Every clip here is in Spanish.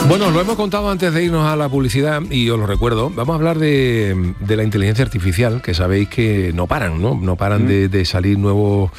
Bueno, lo hemos contado antes de irnos a la publicidad y os lo recuerdo. Vamos a hablar de la inteligencia artificial, que sabéis que no paran, ¿no? No paran de salir nuevos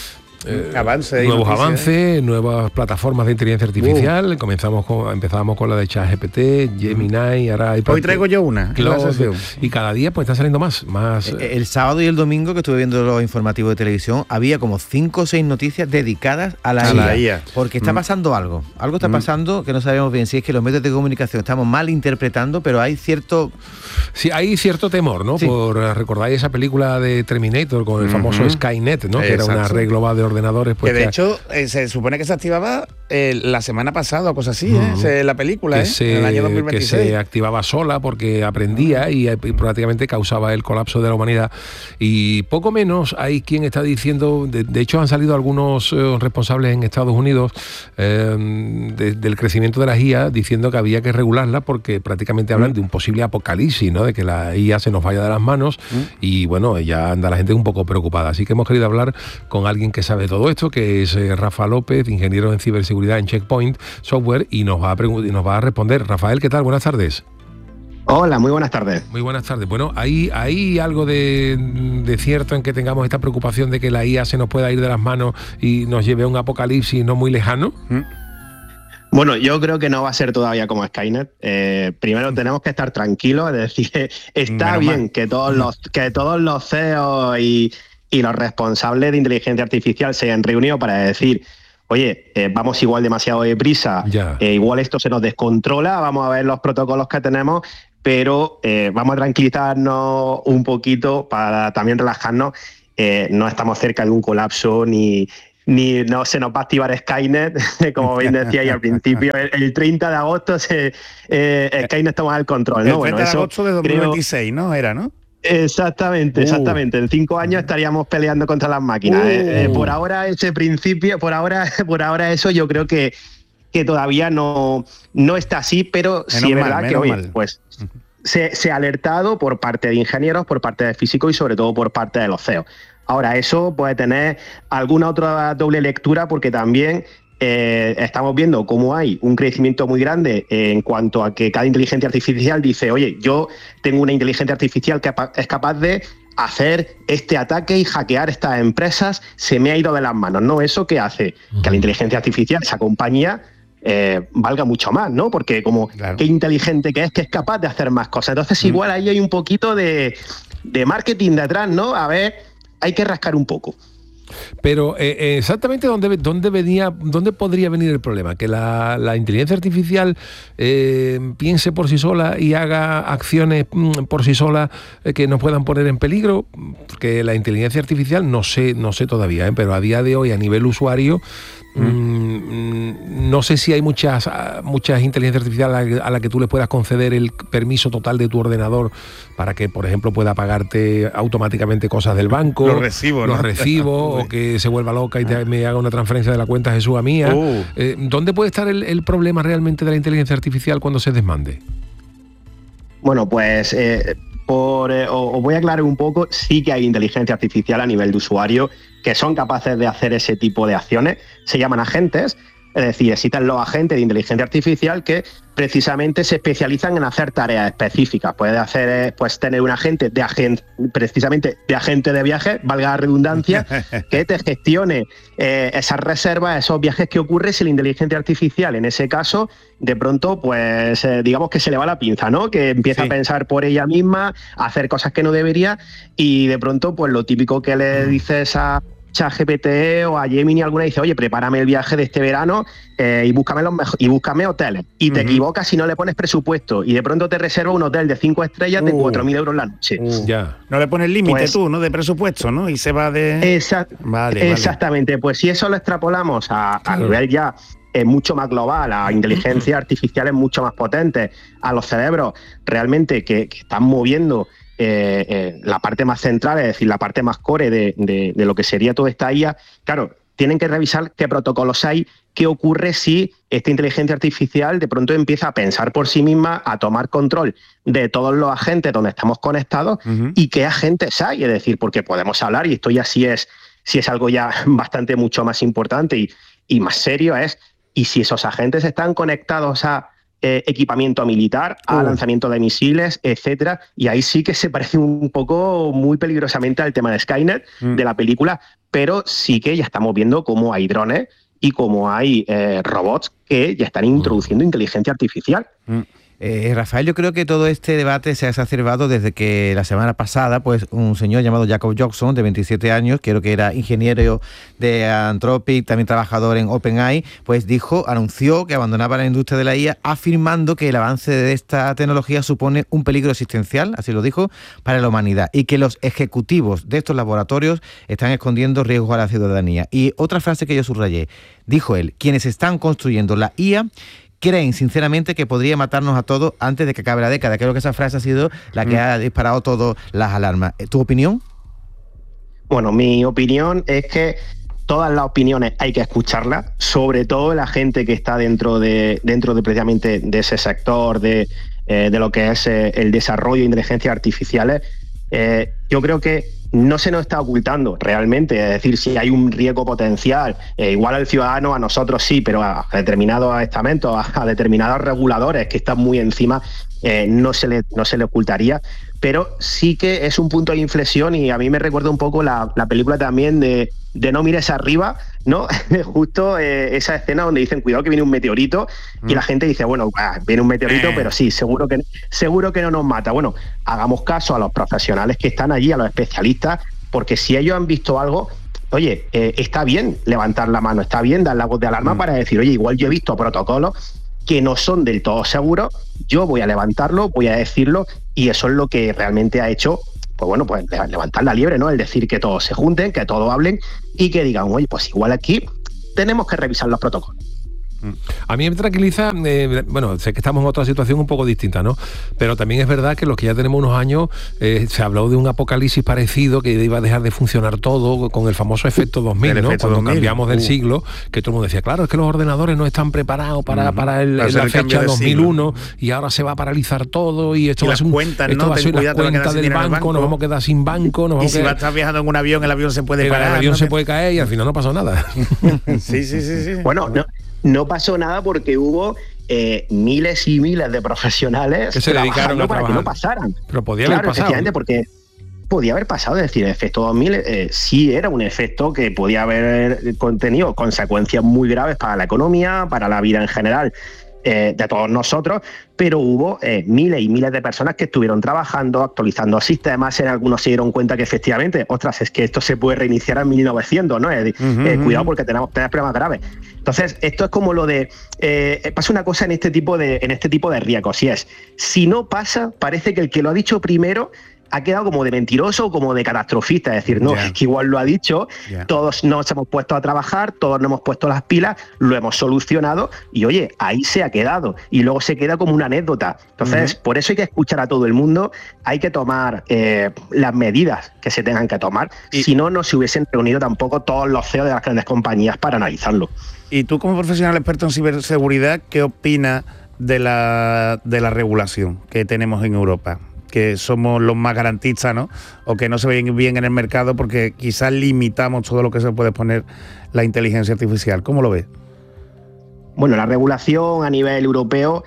avances, nuevas plataformas de inteligencia artificial. Empezábamos con la de ChatGPT, Gemini, ahora hay hoy traigo yo una Claude, y cada día pues están saliendo más. El sábado y el domingo que estuve viendo los informativos de televisión había como 5 o 6 noticias dedicadas a la IA. Porque está pasando algo está pasando que no sabemos bien si es que los medios de comunicación estamos mal interpretando, pero hay cierto... Sí, hay cierto temor, ¿no? Sí. Recordáis esa película de Terminator con el famoso Skynet, ¿no? Que era una red global de ordenadores. Pues que de hecho se supone que se activaba la semana pasada o cosas así, la película, en el año 2026. Que se activaba sola porque aprendía y prácticamente causaba el colapso de la humanidad. Y poco menos hay quien está diciendo, de hecho han salido algunos responsables en Estados Unidos del crecimiento de las IA diciendo que había que regularla porque prácticamente hablan de un posible apocalipsis, ¿no? De que la IA se nos vaya de las manos y bueno, ya anda la gente un poco preocupada. Así que hemos querido hablar con alguien que sabe todo esto, que es Rafa López, ingeniero en ciberseguridad en Checkpoint Software, y nos va a responder. Rafael, ¿qué tal? Buenas tardes. Hola, muy buenas tardes. Muy buenas tardes. Bueno, ¿hay algo de cierto en que tengamos esta preocupación de que la IA se nos pueda ir de las manos y nos lleve a un apocalipsis no muy lejano? Bueno, yo creo que no va a ser todavía como Skynet. Primero tenemos que estar tranquilos, es decir, está bien que todos los CEOs y los responsables de inteligencia artificial se hayan reunido para decir, oye, vamos igual demasiado deprisa, igual esto se nos descontrola, vamos a ver los protocolos que tenemos, pero vamos a tranquilizarnos un poquito para también relajarnos. No estamos cerca de un colapso ni no se nos va a activar Skynet, como bien decía ahí al principio, el 30 de agosto Skynet toma el control, ¿no? El 30 de agosto de 2026, ¿no? ¿no? Exactamente. En 5 años estaríamos peleando contra las máquinas. Por ahora eso yo creo que todavía no está así, pero sí es verdad que hoy pues se ha alertado por parte de ingenieros, por parte de físicos y sobre todo por parte de los CEOs. Ahora, eso puede tener alguna otra doble lectura porque también estamos viendo cómo hay un crecimiento muy grande en cuanto a que cada inteligencia artificial dice, oye, yo tengo una inteligencia artificial que es capaz de hacer este ataque y hackear estas empresas, se me ha ido de las manos, ¿no? Eso que hace que la inteligencia artificial, esa compañía, valga mucho más, ¿no? Porque como qué inteligente que es capaz de hacer más cosas. Entonces igual ahí hay un poquito de marketing detrás, ¿no? A ver, hay que rascar un poco. Pero exactamente dónde podría venir el problema, que la inteligencia artificial piense por sí sola y haga acciones por sí sola que nos puedan poner en peligro, porque la inteligencia artificial no sé todavía, pero a día de hoy a nivel usuario no sé si hay muchas inteligencias artificiales a la que tú le puedas conceder el permiso total de tu ordenador para que, por ejemplo, pueda pagarte automáticamente cosas del banco, los recibos, o que se vuelva loca y me haga una transferencia de la cuenta Jesús a mía. ¿Dónde puede estar el problema realmente de la inteligencia artificial cuando se desmande? Bueno, pues os voy a aclarar un poco. Sí que hay inteligencia artificial a nivel de usuario que son capaces de hacer ese tipo de acciones. Se llaman agentes, es decir, existen los agentes de inteligencia artificial que precisamente se especializan en hacer tareas específicas. Puede hacer, pues, tener un agente precisamente de agente de viajes, valga la redundancia, que te gestione esas reservas, esos viajes que ocurren si la inteligencia artificial, en ese caso, de pronto, pues, digamos que se le va la pinza, ¿no? Que empieza a pensar por ella misma, a hacer cosas que no debería, y de pronto, pues, lo típico que le dices a ChatGPT o a Gemini alguna dice, oye, prepárame el viaje de este verano y búscame hoteles. Y te equivocas si no le pones presupuesto y de pronto te reserva un hotel de 5 estrellas de 4.000 euros la noche. No le pones límite pues, tú, ¿no? De presupuesto, ¿no? Y se va de... Exactamente. Pues si eso lo extrapolamos a nivel ya mucho más global, a inteligencia artificiales mucho más potentes, a los cerebros realmente que están moviendo la parte más central, es decir, la parte más core de lo que sería toda esta IA, claro, tienen que revisar qué protocolos hay, qué ocurre si esta inteligencia artificial de pronto empieza a pensar por sí misma, a tomar control de todos los agentes donde estamos conectados y qué agentes hay, es decir, porque podemos hablar, y esto ya sí es algo ya bastante mucho más importante y más serio, y si esos agentes están conectados a equipamiento militar, a lanzamiento de misiles, etcétera, y ahí sí que se parece un poco muy peligrosamente al tema de Skynet de la película, pero sí que ya estamos viendo cómo hay drones y cómo hay robots que ya están introduciendo inteligencia artificial. Rafael, yo creo que todo este debate se ha exacerbado desde que la semana pasada, pues un señor llamado Jacob Johnson, de 27 años, creo que era ingeniero de Anthropic, también trabajador en OpenAI, pues anunció que abandonaba la industria de la IA, afirmando que el avance de esta tecnología supone un peligro existencial, así lo dijo, para la humanidad, y que los ejecutivos de estos laboratorios están escondiendo riesgos a la ciudadanía. Y otra frase que yo subrayé, dijo él: quienes están construyendo la IA creen sinceramente que podría matarnos a todos antes de que acabe la década. Creo que esa frase ha sido la que ha disparado todas las alarmas. ¿Tu opinión? Bueno, mi opinión es que todas las opiniones hay que escucharlas, sobre todo la gente que está dentro de precisamente de ese sector de lo que es el desarrollo de inteligencias artificiales. Yo creo que no se nos está ocultando realmente, es decir, si hay un riesgo potencial, igual al ciudadano, a nosotros sí, pero a determinados estamentos, a determinados reguladores que están muy encima, no se le ocultaría, pero sí que es un punto de inflexión, y a mí me recuerda un poco la película también de No mires arriba, ¿no? Justo esa escena donde dicen cuidado que viene un meteorito, y la gente dice, bueno, viene un meteorito, pero sí, seguro que no nos mata. Bueno, hagamos caso a los profesionales que están allí, a los especialistas, porque si ellos han visto algo, oye, está bien levantar la mano, está bien dar la voz de alarma para decir, oye, igual yo he visto protocolos que no son del todo seguros, yo voy a levantarlo, voy a decirlo, y eso es lo que realmente ha hecho, pues bueno, pues levantar la liebre, ¿no? El decir que todos se junten, que todos hablen y que digan, oye, pues igual aquí tenemos que revisar los protocolos. A mí me tranquiliza, bueno, sé que estamos en otra situación un poco distinta, ¿no? Pero también es verdad que los que ya tenemos unos años, se habló de un apocalipsis parecido, que iba a dejar de funcionar todo con el famoso efecto 2000, ¿no? Cuando 2000. Cambiamos del siglo, que todo el mundo decía, claro, es que los ordenadores no están preparados para la fecha 2001 y ahora se va a paralizar todo y esto va a ser la cuenta del banco, nos vamos a quedar sin banco. Y si vas a estar viajando en un avión, el avión se puede parar. El avión se puede caer y al final no pasó nada. Sí. Bueno, no pasó nada porque hubo miles y miles de profesionales que se dedicaron a para que no pasaran. Pero podía haber pasado. Efectivamente, porque podía haber pasado. Es decir, el efecto 2000 sí era un efecto que podía haber tenido consecuencias muy graves para la economía, para la vida en general de todos nosotros, pero hubo miles y miles de personas que estuvieron trabajando, actualizando sistemas. En algunos se dieron cuenta que efectivamente, ostras, es que esto se puede reiniciar en 1900, ¿no? Cuidado porque tenemos problemas graves. Entonces, esto es como lo de pasa una cosa en este tipo de riesgos, y es, si no pasa, parece que el que lo ha dicho primero ha quedado como de mentiroso o como de catastrofista, es decir, no, es que igual lo ha dicho, todos nos hemos puesto a trabajar, todos nos hemos puesto las pilas, lo hemos solucionado y oye, ahí se ha quedado y luego se queda como una anécdota. Entonces, por eso hay que escuchar a todo el mundo, hay que tomar las medidas que se tengan que tomar, si no, no se hubiesen reunido tampoco todos los CEOs de las grandes compañías para analizarlo. Y tú, como profesional experto en ciberseguridad, ¿qué opinas de la regulación que tenemos en Europa? Que somos los más garantistas, ¿no? O que no se ven bien en el mercado porque quizás limitamos todo lo que se puede poner la inteligencia artificial. ¿Cómo lo ves? Bueno, la regulación a nivel europeo,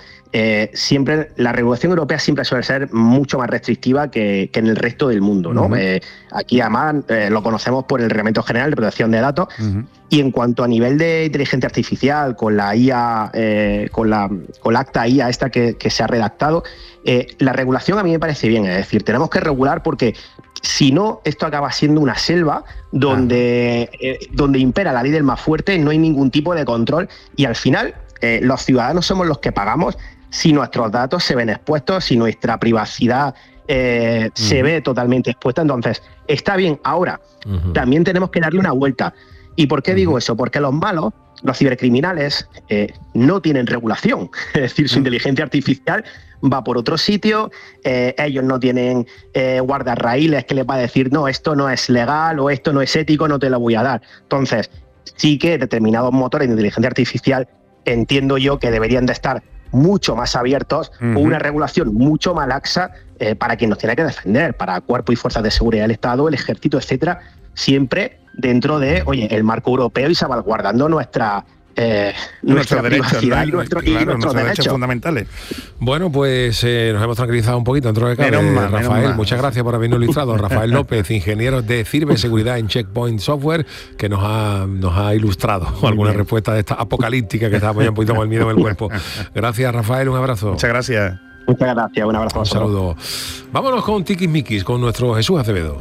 la regulación europea siempre suele ser mucho más restrictiva que en el resto del mundo, ¿no? Aquí además lo conocemos por el Reglamento General de Protección de Datos. Y en cuanto a nivel de inteligencia artificial, con la IA, con la acta IA esta que se ha redactado, la regulación a mí me parece bien. Es decir, tenemos que regular porque si no, esto acaba siendo una selva donde impera la ley del más fuerte, no hay ningún tipo de control y al final los ciudadanos somos los que pagamos si nuestros datos se ven expuestos, si nuestra privacidad se ve totalmente expuesta. Entonces, está bien. Ahora, también tenemos que darle una vuelta. ¿Y por qué digo eso? Porque los malos, los cibercriminales, no tienen regulación. Es decir, su inteligencia artificial va por otro sitio, ellos no tienen guardarraíles que les va a decir, no, esto no es legal o esto no es ético, no te lo voy a dar. Entonces, sí que determinados motores de inteligencia artificial entiendo yo que deberían de estar mucho más abiertos, o una regulación mucho más laxa para quien nos tiene que defender, para cuerpos y fuerzas de seguridad del Estado, el ejército, etcétera, siempre dentro de, oye, el marco europeo y salvaguardando nuestra nuestros derechos, privacidad y nuestros derechos fundamentales. Bueno, pues nos hemos tranquilizado un poquito dentro de cabe. Rafael, muchas gracias por habernos ilustrado. Rafael López, ingeniero de ciberseguridad en Checkpoint Software, que nos ha ilustrado alguna respuesta de esta apocalíptica que estábamos ya un poquito con el miedo en el cuerpo. Gracias, Rafael, un abrazo. Muchas gracias. Muchas gracias, un abrazo. Un saludo. Vámonos con Tiquismiquis, con nuestro Jesús Acevedo.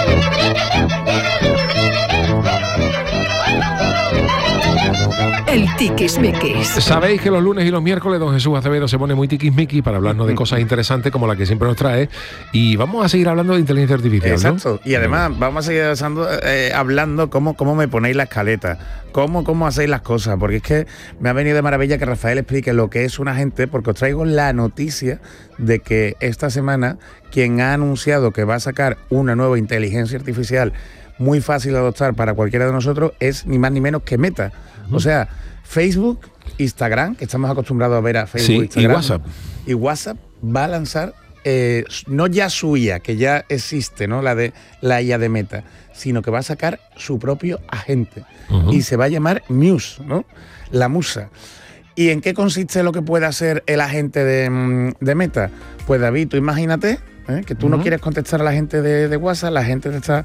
El tiquismiquis. Sabéis que los lunes y los miércoles don Jesús Acevedo se pone muy tiquismiquis para hablarnos de cosas interesantes como la que siempre nos trae, y vamos a seguir hablando de inteligencia artificial. Exacto, ¿no? Y además vamos a seguir hablando cómo me ponéis la escaleta, cómo hacéis las cosas, porque es que me ha venido de maravilla que Rafael explique lo que es un agente, porque os traigo la noticia de que esta semana quien ha anunciado que va a sacar una nueva inteligencia artificial muy fácil de adoptar para cualquiera de nosotros es ni más ni menos que Meta. O sea, Facebook, Instagram, que estamos acostumbrados a ver a Facebook, Instagram, y WhatsApp va a lanzar no ya su IA, que ya existe, ¿no? La IA de Meta, sino que va a sacar su propio agente y se va a llamar Muse, ¿no? La musa. ¿Y en qué consiste lo que puede hacer el agente de Meta? Pues David, tú imagínate que tú no quieres contestar a la gente de WhatsApp, la gente te está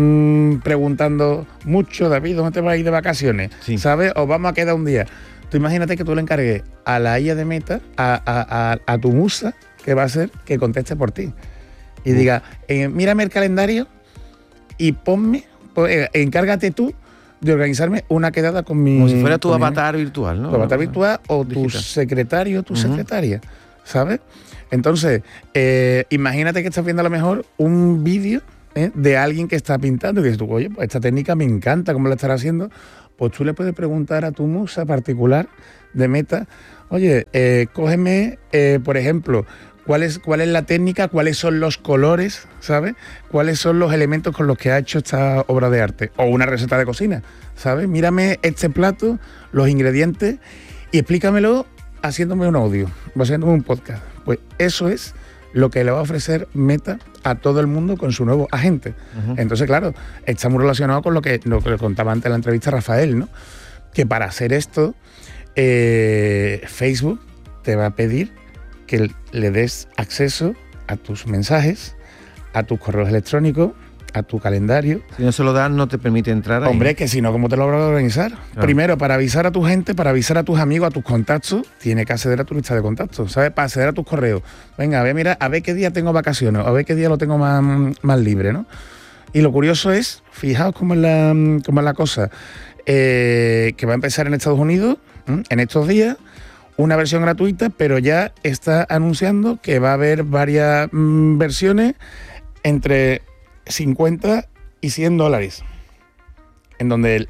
preguntando mucho, David, ¿dónde te vas a ir de vacaciones? Sí. ¿Sabes? O vamos a quedar un día. Tú imagínate que tú le encargues a la IA de Meta, a tu musa, que va a ser que conteste por ti. Y diga, mírame el calendario y ponme, encárgate tú de organizarme una quedada con mi... Como si fuera tu avatar virtual, ¿no? Tu avatar virtual o digital. Tu secretario, tu secretaria, ¿sabes? Entonces, imagínate que estás viendo a lo mejor un vídeo de alguien que está pintando y dices tú, oye, pues esta técnica me encanta, ¿cómo la estará haciendo? Pues tú le puedes preguntar a tu musa particular de Meta, oye, cógeme, por ejemplo, ¿cuál es la técnica? ¿Cuáles son los colores? ¿Sabes? ¿Cuáles son los elementos con los que ha hecho esta obra de arte? O una receta de cocina, ¿sabes? Mírame este plato, los ingredientes y explícamelo haciéndome un audio o haciéndome un podcast. Pues eso es lo que le va a ofrecer Meta a todo el mundo con su nuevo agente. Entonces, claro, está muy relacionado con lo que le contaba antes en la entrevista Rafael, ¿no? Que para hacer esto, Facebook te va a pedir que le des acceso a tus mensajes, a tus correos electrónicos, a tu calendario. Si no se lo dan, no te permite entrar ahí. Hombre, que si no, ¿cómo te lo vas a organizar? Claro. Primero, para avisar a tu gente, para avisar a tus amigos, a tus contactos, tiene que acceder a tu lista de contactos, ¿sabes? Para acceder a tus correos. Venga, a ver qué día tengo vacaciones, a ver qué día lo tengo más libre, ¿no? Y lo curioso es, fijaos cómo es la cosa, que va a empezar en Estados Unidos, en estos días, una versión gratuita, pero ya está anunciando que va a haber varias versiones entre 50 y $100, en donde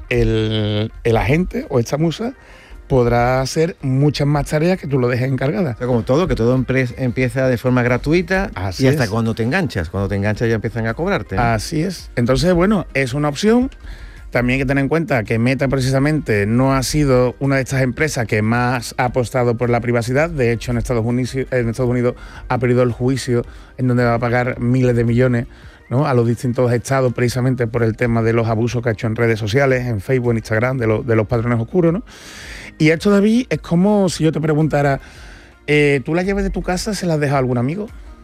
el agente o esta musa podrá hacer muchas más tareas que tú lo dejes encargada. O sea, como todo, que todo empieza de forma gratuita. Así y hasta es. Cuando te enganchas ya empiezan a cobrarte, ¿no? Así es. Entonces, bueno, es una opción. También hay que tener en cuenta que Meta precisamente no ha sido una de estas empresas que más ha apostado por la privacidad. De hecho, en Estados Unidos ha perdido el juicio en donde va a pagar miles de millones, ¿no?, a los distintos estados precisamente por el tema de los abusos que ha hecho en redes sociales, en Facebook, en Instagram, de los patrones oscuros, ¿no? Y esto, David, es como si yo te preguntara, ¿tú las llaves de tu casa se las dejas a algún amigo?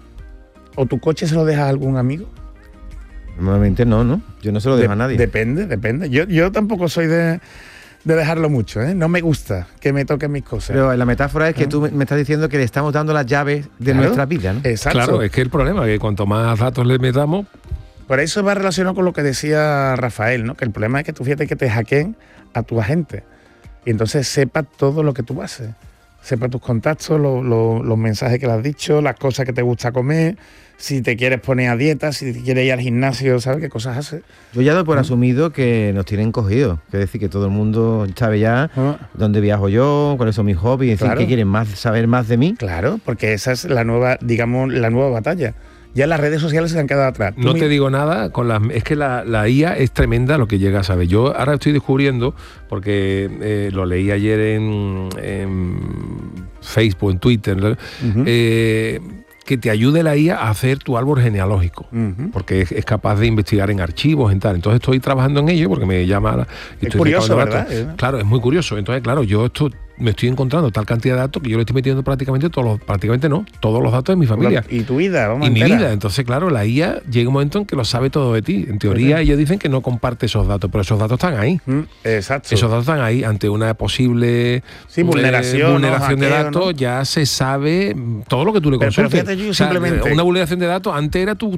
¿O tu coche se lo dejas a algún amigo? Normalmente no. Yo no se lo dejo a nadie. Depende. Yo tampoco soy de dejarlo mucho, ¿eh? No me gusta que me toquen mis cosas. Pero la metáfora es que tú me estás diciendo que le estamos dando las llaves de nuestra vida, ¿no? Exacto. Claro, es que el problema es que cuanto más datos le metamos... Por eso va relacionado con lo que decía Rafael, ¿no? Que el problema es que tú fíjate que te hackeen a tu agente y entonces sepa todo lo que tú haces. Sepa tus contactos, los mensajes que le has dicho, las cosas que te gusta comer, si te quieres poner a dieta, si te quieres ir al gimnasio, ¿sabes qué cosas haces? Yo ya doy por asumido que nos tienen cogidos, es decir, que todo el mundo sabe ya dónde viajo yo, cuáles son mis hobbies, es decir, que quieren saber más de mí. Claro, porque esa es la nueva batalla. Ya las redes sociales se han quedado atrás. No te digo nada, es que la IA es tremenda lo que llega a saber. Yo ahora estoy descubriendo, porque lo leí ayer en Facebook, en Twitter, que te ayude la IA a hacer tu árbol genealógico, porque es capaz de investigar en archivos, en tal. Entonces estoy trabajando en ello porque me llama... Es curioso, ¿verdad? Claro, es muy curioso. Entonces, claro, yo me estoy encontrando tal cantidad de datos que yo le estoy metiendo todos los datos de mi familia. Y tu vida, vamos. Y mi vida. Entonces, claro, la IA llega un momento en que lo sabe todo de ti. En teoría, ellos dicen que no comparte esos datos, pero esos datos están ahí. Exacto. Esos datos están ahí. Ante una posible vulneración de datos, ya se sabe todo lo que tú le consultes. Pero fíjate, yo simplemente... Una vulneración de datos, antes era tu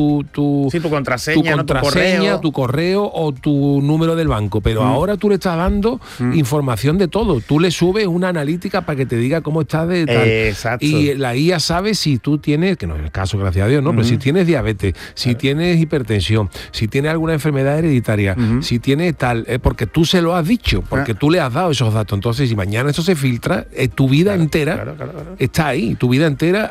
contraseña, tu correo o tu número del banco. Pero ahora tú le estás dando información de todo. Tú le subes una analítica para que te diga cómo estás de tal. Exacto. Y la IA sabe si tú tienes, que no es el caso, gracias a Dios, ¿no? Pero si tienes diabetes, si tienes hipertensión, si tienes alguna enfermedad hereditaria, si tienes tal, porque tú se lo has dicho, porque tú le has dado esos datos. Entonces, si mañana eso se filtra, tu vida entera está ahí. Tu vida entera,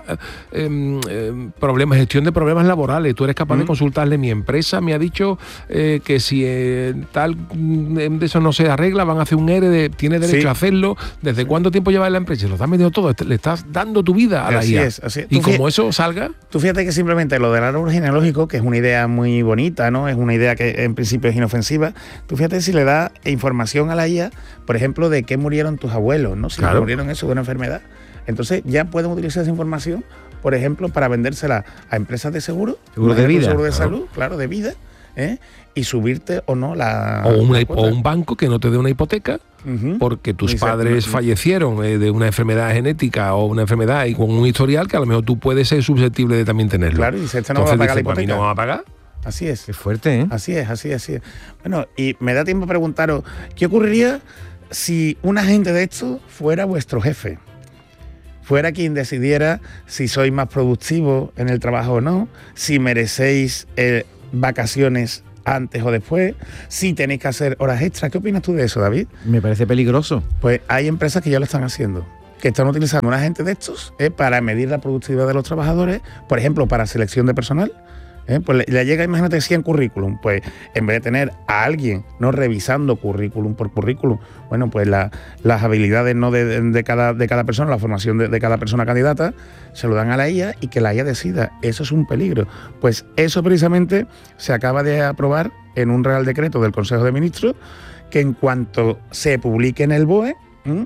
gestión de problemas laborales. Tú eres capaz de consultarle. Mi empresa me ha dicho que si tal de eso no se arregla, van a hacer un ERE, tiene derecho a hacerlo. ¿Desde cuánto tiempo lleva en la empresa? Lo estás metiendo todo, le estás dando tu vida a la IA. Así es. Y como eso salga... Tú fíjate que simplemente lo del árbol genealógico, que es una idea muy bonita, ¿no? Es una idea que en principio es inofensiva. Tú fíjate si le da información a la IA, por ejemplo, de qué murieron tus abuelos, ¿no? Si murieron eso de una enfermedad. Entonces ya pueden utilizar esa información, por ejemplo, para vendérsela a empresas de seguro de vida, seguro de salud, claro, de vida, y subirte o no la... O un banco que no te dé una hipoteca, porque tus padres fallecieron de una enfermedad genética o una enfermedad y con un historial que a lo mejor tú puedes ser susceptible de también tenerlo. Claro, y dice, no va a pagar la hipoteca. ¿A mí no va a pagar? Así es. Es fuerte, ¿eh? Así es. Bueno, y me da tiempo a preguntaros, ¿qué ocurriría si un agente de esto fuera vuestro jefe? Fuera quien decidiera si sois más productivos en el trabajo o no, si merecéis vacaciones antes o después, si tenéis que hacer horas extras. ¿Qué opinas tú de eso, David? Me parece peligroso. Pues hay empresas que ya lo están haciendo, que están utilizando un agente de estos para medir la productividad de los trabajadores, por ejemplo, para selección de personal. Pues le llega, imagínate, 100 currículum, pues en vez de tener a alguien no revisando currículum por currículum, bueno, pues las habilidades no de cada persona, la formación de cada persona candidata, se lo dan a la IA y que la IA decida. Eso es un peligro. Pues eso precisamente se acaba de aprobar en un Real Decreto del Consejo de Ministros, que en cuanto se publique en el BOE,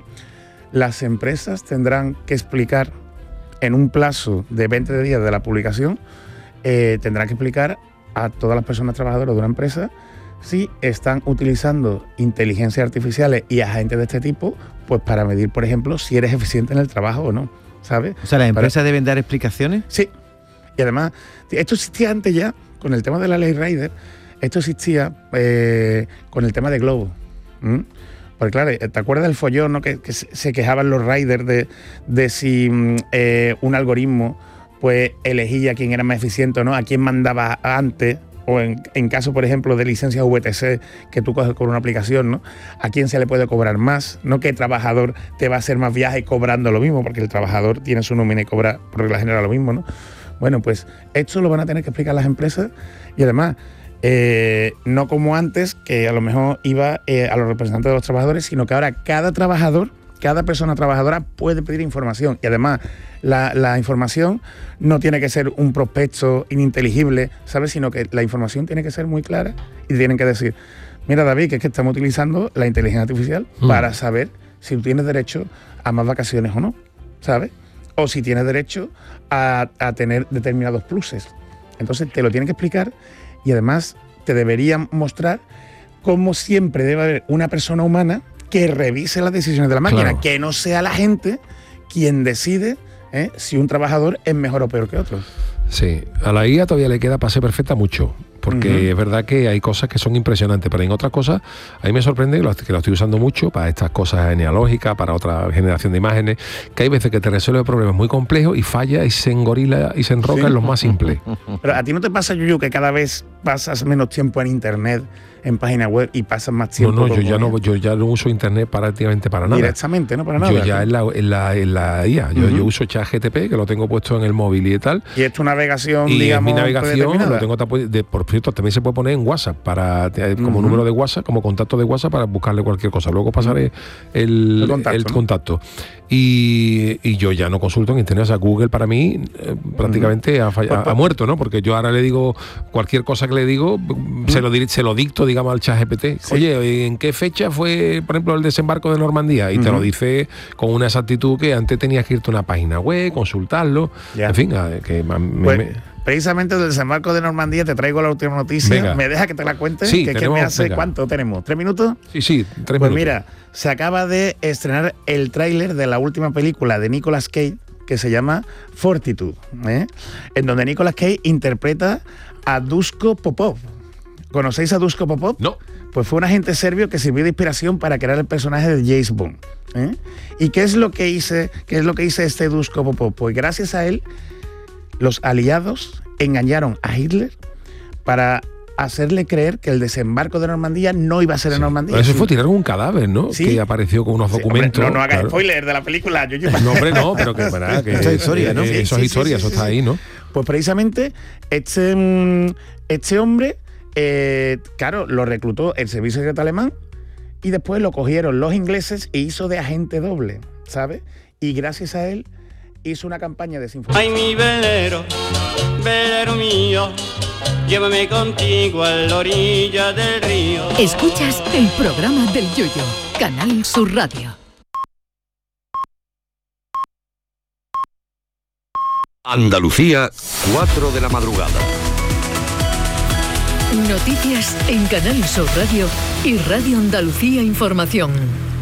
las empresas tendrán que explicar en un plazo de 20 días de la publicación, tendrán que explicar a todas las personas trabajadoras de una empresa si están utilizando inteligencias artificiales y agentes de este tipo, pues para medir, por ejemplo, si eres eficiente en el trabajo o no, ¿sabes? O sea, ¿las empresas deben dar explicaciones? Sí. Y además, esto existía antes ya, con el tema de la ley Rider, esto existía con el tema de Globo. Porque claro, ¿te acuerdas del follón, no? que se quejaban los riders de si un algoritmo pues elegía quién era más eficiente o no, a quién mandaba antes, o en caso, por ejemplo, de licencias VTC que tú coges con una aplicación, ¿no? A quién se le puede cobrar más, no qué trabajador te va a hacer más viajes cobrando lo mismo, porque el trabajador tiene su nómina y cobra por regla general lo mismo, ¿no? Bueno, pues esto lo van a tener que explicar las empresas y además no como antes, que a lo mejor iba a los representantes de los trabajadores, sino que ahora cada persona trabajadora puede pedir información y además la información no tiene que ser un prospecto ininteligible, ¿sabes? Sino que la información tiene que ser muy clara y tienen que decir, mira, David, que es que estamos utilizando la inteligencia artificial para saber si tú tienes derecho a más vacaciones o no, ¿sabes? O si tienes derecho a tener determinados pluses. Entonces te lo tienen que explicar y además te deberían mostrar cómo siempre debe haber una persona humana que revise las decisiones de la máquina, claro, que no sea la gente quien decide si un trabajador es mejor o peor que otro. Sí, a la IA todavía le queda para ser perfecta mucho, porque es verdad que hay cosas que son impresionantes, pero en otras cosas a mí me sorprende que lo estoy usando mucho para estas cosas genealógicas, para otra generación de imágenes, que hay veces que te resuelve problemas muy complejos y falla y se engorila y se enroca en los más simples. Pero a ti no te pasa, Yuyu, que cada vez pasas menos tiempo en internet, en página web y pasas más tiempo? No, yo ya no uso internet prácticamente para nada. Directamente, no para nada. Yo ya en la IA, yo uso ChatGPT, que lo tengo puesto en el móvil y tal. Y es tu navegación, y digamos, mi navegación lo tengo por cierto, también se puede poner en WhatsApp como número de WhatsApp, como contacto de WhatsApp para buscarle cualquier cosa. Luego pasaré el contacto. y yo ya no consulto en internet. O sea, Google para mí prácticamente ha muerto, ¿no? Porque yo ahora le digo cualquier cosa que le digo, se lo dicto, digamos, al ChatGPT. Sí. Oye, ¿en qué fecha fue, por ejemplo, el desembarco de Normandía? Y te lo dice con una exactitud que antes tenías que irte a una página web, consultarlo, en fin, que precisamente del desembarco de Normandía te traigo la última noticia. Venga. ¿Me deja que te la cuente? Sí, que me hace, ¿cuánto tenemos? ¿3 minutos? Sí, 3 pues minutos. Mira, se acaba de estrenar el tráiler de la última película de Nicolas Cage, que se llama Fortitude, en donde Nicolas Cage interpreta a Duško Popov. ¿Conocéis a Duško Popov? No. Pues fue un agente serbio que sirvió de inspiración para crear el personaje de James Bond. ¿Y qué es lo que dice este Duško Popov? Pues gracias a él, los aliados engañaron a Hitler para hacerle creer que el desembarco de Normandía no iba a ser en Normandía. Pero eso fue tirar un cadáver, ¿no? Sí. Que apareció con unos documentos. Hombre, no hagas spoiler de la película. No, hombre, no, pero que verdad que eso es historia, ¿no? Eso es historia, eso está ahí, ¿no? Pues precisamente este hombre, claro, lo reclutó el servicio secreto alemán y después lo cogieron los ingleses e hizo de agente doble, ¿sabes? Y gracias a él hizo una campaña de desinformación. Ay, mi velero, velero mío, llévame contigo a la orilla del río. Escuchas el programa del Yoyo, Canal Sur Radio. Andalucía, 4 de la madrugada. Noticias en Canal Sur Radio y Radio Andalucía Información.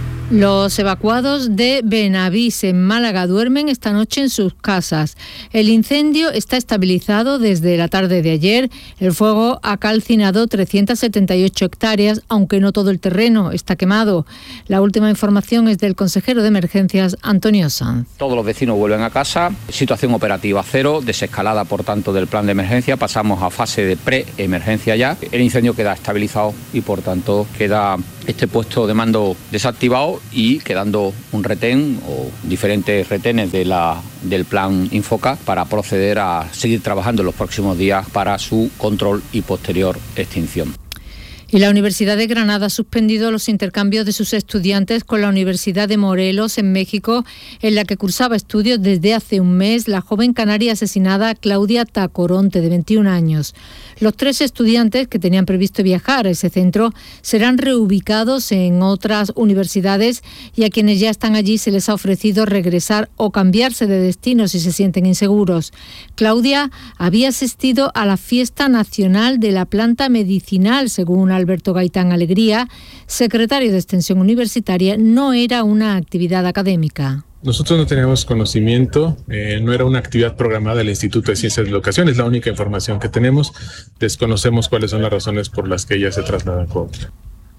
Los evacuados de Benavís, en Málaga, duermen esta noche en sus casas. El incendio está estabilizado desde la tarde de ayer. El fuego ha calcinado 378 hectáreas, aunque no todo el terreno está quemado. La última información es del consejero de Emergencias, Antonio Sanz. Todos los vecinos vuelven a casa, situación operativa cero, desescalada por tanto del plan de emergencia, pasamos a fase de pre-emergencia ya. El incendio queda estabilizado y por tanto queda este puesto de mando desactivado y quedando un retén o diferentes retenes del plan Infoca para proceder a seguir trabajando en los próximos días para su control y posterior extinción. Y la Universidad de Granada ha suspendido los intercambios de sus estudiantes con la Universidad de Morelos, en México, en la que cursaba estudios desde hace un mes la joven canaria asesinada Claudia Tacoronte, de 21 años. Los 3 estudiantes que tenían previsto viajar a ese centro serán reubicados en otras universidades y a quienes ya están allí se les ha ofrecido regresar o cambiarse de destino si se sienten inseguros. Claudia había asistido a la Fiesta Nacional de la Planta Medicinal, según Alberto Gaitán Alegría, secretario de Extensión Universitaria. No era una actividad académica. Nosotros no teníamos conocimiento, no era una actividad programada del Instituto de Ciencias de la Educación, es la única información que tenemos. Desconocemos cuáles son las razones por las que ella se traslada a Cuautla.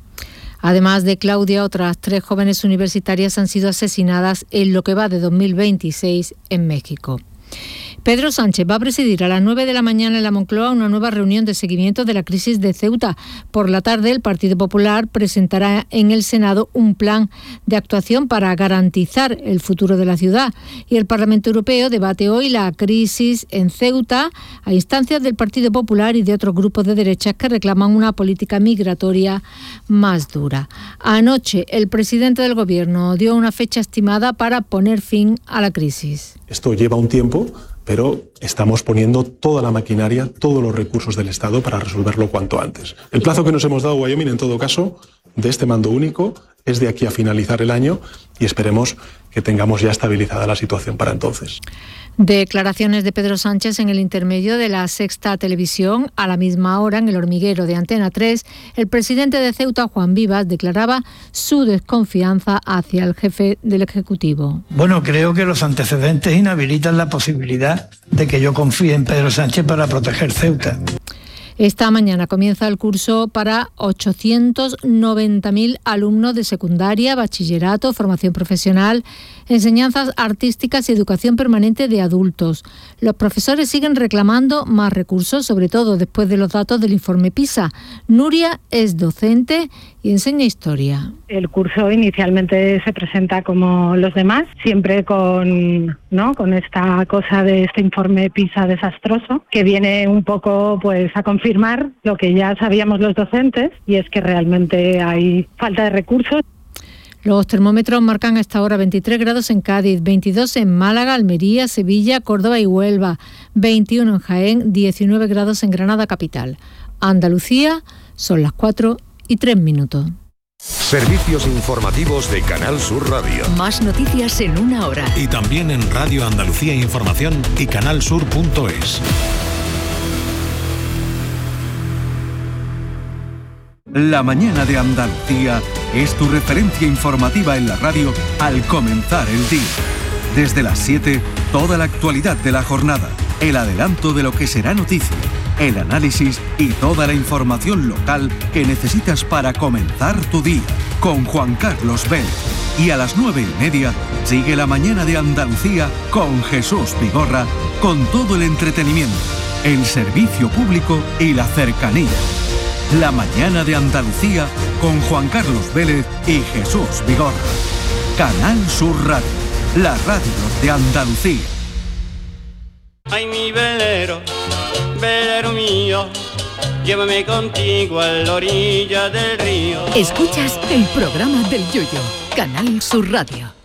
Además de Claudia, otras 3 jóvenes universitarias han sido asesinadas en lo que va de 2026 en México. Pedro Sánchez va a presidir a las 9 de la mañana en la Moncloa una nueva reunión de seguimiento de la crisis de Ceuta. Por la tarde, el Partido Popular presentará en el Senado un plan de actuación para garantizar el futuro de la ciudad. Y el Parlamento Europeo debate hoy la crisis en Ceuta a instancias del Partido Popular y de otros grupos de derechas que reclaman una política migratoria más dura. Anoche, el presidente del Gobierno dio una fecha estimada para poner fin a la crisis. Esto lleva un tiempo, pero estamos poniendo toda la maquinaria, todos los recursos del Estado para resolverlo cuanto antes. El plazo que nos hemos dado, Wyoming, en todo caso, de este mando único, es de aquí a finalizar el año y esperemos que tengamos ya estabilizada la situación para entonces. Declaraciones de Pedro Sánchez en el intermedio de la Sexta Televisión. A la misma hora, en El Hormiguero de Antena 3, el presidente de Ceuta, Juan Vivas, declaraba su desconfianza hacia el jefe del Ejecutivo. Bueno, creo que los antecedentes inhabilitan la posibilidad de que yo confíe en Pedro Sánchez para proteger Ceuta. Esta mañana comienza el curso para 890.000 alumnos de secundaria, bachillerato, formación profesional, enseñanzas artísticas y educación permanente de adultos. Los profesores siguen reclamando más recursos, sobre todo después de los datos del informe PISA. Nuria es docente y enseña historia. El curso inicialmente se presenta como los demás, siempre con esta cosa de este informe PISA desastroso, que viene un poco pues a confirmar lo que ya sabíamos los docentes, y es que realmente hay falta de recursos. Los termómetros marcan a esta hora 23 grados en Cádiz, 22 en Málaga, Almería, Sevilla, Córdoba y Huelva, 21 en Jaén, 19 grados en Granada capital. Andalucía, son las 4:03. Servicios informativos de Canal Sur Radio. Más noticias en una hora. Y también en Radio Andalucía Información y canalsur.es. La mañana de Andalucía es tu referencia informativa en la radio al comenzar el día. Desde las 7, toda la actualidad de la jornada, el adelanto de lo que será noticia, el análisis y toda la información local que necesitas para comenzar tu día, con Juan Carlos Vélez. Y a las 9:30 sigue la mañana de Andalucía con Jesús Vigorra, con todo el entretenimiento, el servicio público y la cercanía. La mañana de Andalucía con Juan Carlos Vélez y Jesús Vigorra. Canal Sur Radio, la radio de Andalucía. Ay, mi velero, velero mío, llévame contigo a la orilla del río. Escuchas el programa del Yoyo, Canal Sur Radio.